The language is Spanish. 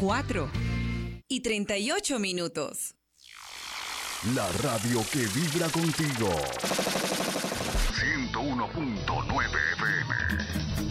4:38. La radio que vibra contigo. 101.9 FM.